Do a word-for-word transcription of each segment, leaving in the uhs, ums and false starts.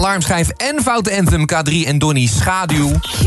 Alarmschijf en Foute Anthem, K drie en Donnie Schaduw.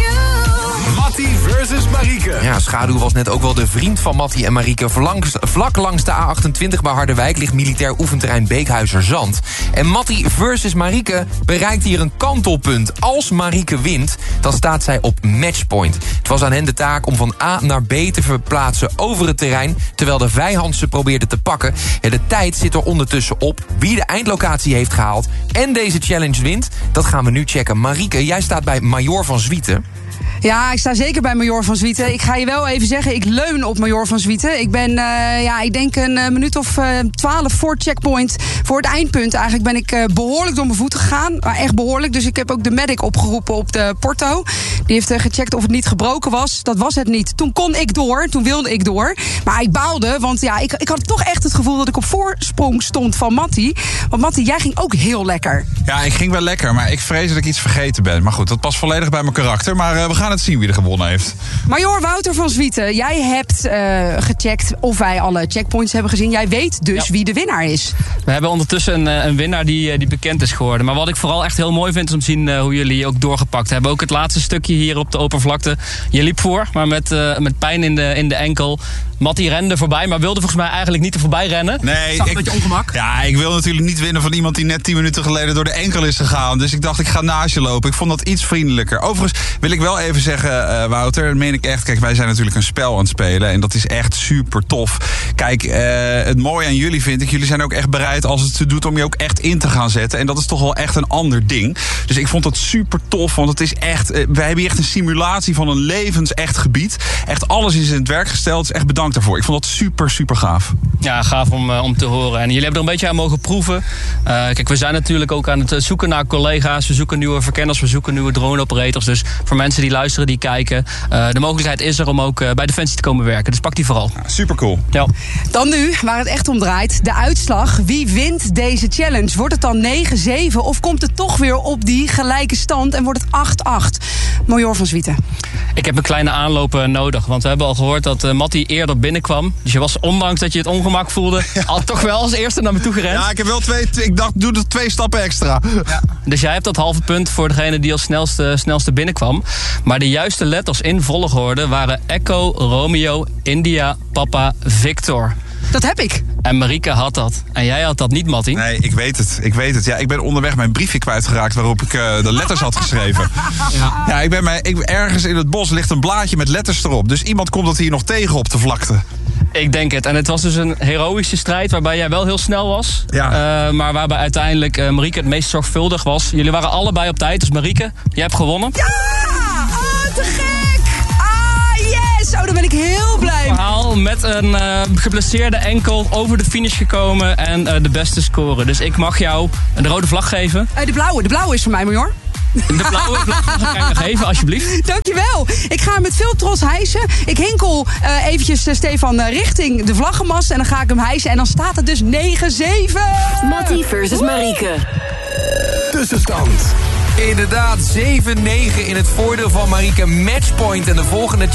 Mattie versus Marieke. Ja, Schaduw was net ook wel de vriend van Mattie en Marieke. Vlak, vlak langs de A achtentwintig bij Harderwijk ligt militair oefenterrein Beekhuizerzand. En Mattie versus Marieke bereikt hier een kantelpunt. Als Marieke wint, dan staat zij op matchpoint. Het was aan hen de taak om van A naar B te verplaatsen over het terrein, terwijl de vijand ze probeerde te pakken. Ja, de tijd zit er ondertussen op. Wie de eindlocatie heeft gehaald en deze challenge wint, dat gaan we nu checken. Marieke, jij staat bij Major van Zwieten. Ja, ik sta zeker bij Major van Zwieten. Ik ga je wel even zeggen, ik leun op Major van Zwieten. Ik ben, uh, ja, ik denk een uh, minuut of uh, twaalf voor checkpoint, voor het eindpunt. Eigenlijk ben ik uh, behoorlijk door mijn voeten gegaan. Maar echt behoorlijk. Dus ik heb ook de medic opgeroepen op de Porto. Die heeft uh, gecheckt of het niet gebroken was. Dat was het niet. Toen kon ik door. Toen wilde ik door. Maar ik baalde, want ja, ik, ik had toch echt het gevoel dat ik op voorsprong stond van Mattie. Want Mattie, jij ging ook heel lekker. Ja, ik ging wel lekker, maar ik vrees dat ik iets vergeten ben. Maar goed, dat past volledig bij mijn karakter. Maar uh, we gaan het zien wie er gewonnen heeft. Major Wouter van Zwieten, jij hebt uh, gecheckt of wij alle checkpoints hebben gezien. Jij weet dus ja. wie de winnaar is. We hebben ondertussen een, een winnaar die, die bekend is geworden. Maar wat ik vooral echt heel mooi vind is om te zien uh, hoe jullie ook doorgepakt hebben. Ook het laatste stukje hier op de open vlakte. Je liep voor, maar met, uh, met pijn in de, in de enkel. Mattie rende voorbij, maar wilde volgens mij eigenlijk niet er voorbij rennen. Nee, Zag ik, een beetje ongemak. Ja, ik wil natuurlijk niet winnen van iemand die net tien minuten geleden door de enkel is gegaan. Dus ik dacht, ik ga naast je lopen. Ik vond dat iets vriendelijker. Overigens wil ik wel even zeggen, uh, Wouter, dat meen ik echt. Kijk, wij zijn natuurlijk een spel aan het spelen en dat is echt super tof. Kijk, uh, het mooie aan jullie vind ik, jullie zijn ook echt bereid als het te doet om je ook echt in te gaan zetten. En dat is toch wel echt een ander ding. Dus ik vond dat super tof, want het is echt, uh, wij hebben hier echt een simulatie van een levensecht gebied. Echt alles is in het werk gesteld. Dus echt bedankt daarvoor. Ik vond dat super, super gaaf. Ja, gaaf om, uh, om te horen. En jullie hebben er een beetje aan mogen proeven. Uh, kijk, we zijn natuurlijk ook aan het zoeken naar collega's. We zoeken nieuwe verkenners, we zoeken nieuwe drone operators. Dus voor mensen die luisteren, die kijken. Uh, de mogelijkheid is er om ook uh, bij Defensie te komen werken. Dus pak die vooral. Ja, super cool. Ja. Dan nu, waar het echt om draait. De uitslag. Wie wint deze challenge? Wordt het dan negen zeven of komt het toch weer op die gelijke stand en wordt het acht acht? Major van Zwieten. Ik heb een kleine aanloop uh, nodig. Want we hebben al gehoord dat uh, Mattie eerder binnenkwam. Dus je was, ondanks dat je het ongemak voelde, ja. al toch wel als eerste naar me toe gerend. Ja, ik heb wel twee, ik dacht, doe er twee stappen extra. Ja. Dus jij hebt dat halve punt voor degene die als snelste, snelste binnenkwam. Maar de juiste letters in volgorde waren Echo, Romeo, India, Papa, Victor. Dat heb ik. En Marieke had dat. En jij had dat niet, Mattie. Nee, ik weet het. Ik weet het. Ja, ik ben onderweg mijn briefje kwijtgeraakt waarop ik uh, de letters had geschreven. Ja, ja ik ben mij, ik, ergens in het bos ligt een blaadje met letters erop. Dus iemand komt dat hier nog tegen op de vlakte. Ik denk het. En het was dus een heroïsche strijd waarbij jij wel heel snel was. Ja. Uh, maar waarbij uiteindelijk uh, Marieke het meest zorgvuldig was. Jullie waren allebei op tijd. Dus Marieke, jij hebt gewonnen. Ja! Oh, te gek! Ah, yes! Oh, dan ben ik heel blij. Verhaal met een uh, geblesseerde enkel over de finish gekomen en uh, de beste score. Dus ik mag jou de rode vlag geven. Uh, de blauwe. De blauwe is voor mij, Major. De blauwe vlag mag ik nog geven, alsjeblieft. Dankjewel. Ik ga hem met veel trots hijsen. Ik hinkel uh, eventjes uh, Stefan uh, richting de vlaggenmast en dan ga ik hem hijsen. En dan staat het dus negen zeven. Mattie versus Marieke. Tussenstand. Inderdaad, zeven negen in het voordeel van Marieke. Matchpoint en de volgende